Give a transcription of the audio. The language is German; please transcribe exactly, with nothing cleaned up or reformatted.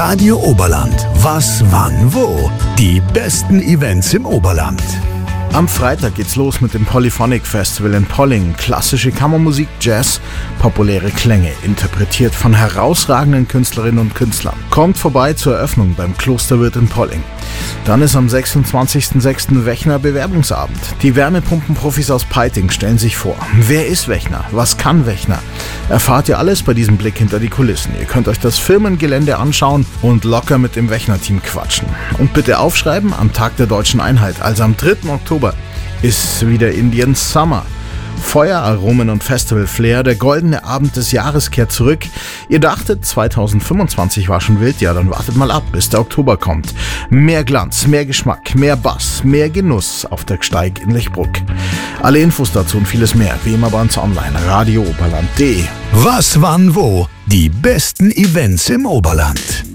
Radio Oberland. Was, wann, wo? Die besten Events im Oberland. Am Freitag geht's los mit dem Polyphonic Festival in Polling. Klassische Kammermusik, Jazz, populäre Klänge, interpretiert von herausragenden Künstlerinnen und Künstlern. Kommt vorbei zur Eröffnung beim Klosterwirt in Polling. Dann ist am sechsundzwanzigsten sechsten Wechner Bewerbungsabend. Die Wärmepumpenprofis aus Peiting stellen sich vor. Wer ist Wechner? Was kann Wechner? Erfahrt ihr alles bei diesem Blick hinter die Kulissen. Ihr könnt euch das Firmengelände anschauen und locker mit dem Wechner-Team quatschen. Und bitte aufschreiben, am Tag der Deutschen Einheit, also am dritten Oktober, ist wieder Indian Summer. Feuer, Aromen und Festival-Flair, der goldene Abend des Jahres kehrt zurück. Ihr dachtet, zweitausendfünfundzwanzig war schon wild, ja, dann wartet mal ab, bis der Oktober kommt. Mehr Glanz, mehr Geschmack, mehr Bass, mehr Genuss auf der Gsteig in Lechbruck. Alle Infos dazu und vieles mehr, wie immer bei uns online, radio oberland punkt de. Was, wann, wo? Die besten Events im Oberland.